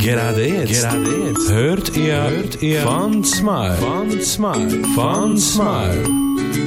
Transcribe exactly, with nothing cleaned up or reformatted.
Gerade jetzt. Gerade jetzt. Hört ihr, hört ihr von Smile. Von Smile. Von Smile.